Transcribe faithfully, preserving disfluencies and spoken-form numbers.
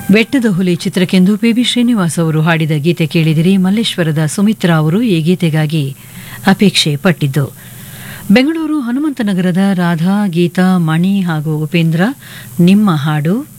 ಬೆಟ್ಟದ ಹುಲಿ ಚಿತ್ರಕ್ಕೆಂದು P B Srinivas ಅವರು ಹಾಡಿದ ಗೀತೆ ಕೇಳಿದಿರಿ. ಮಲ್ಲೇಶ್ವರದ ಸುಮಿತ್ರಾ ಅವರು ಈ ಗೀತೆಗಾಗಿ ಅಪೇಕ್ಷೆ ಪಟ್ಟಿದ್ದು. ಬೆಂಗಳೂರು ಹನುಮಂತನಗರದ ರಾಧಾ, ಗೀತಾ, ಮಣಿ ಹಾಗೂ ಉಪೇಂದ್ರ ನಿಮ್ಮ ಹಾಡು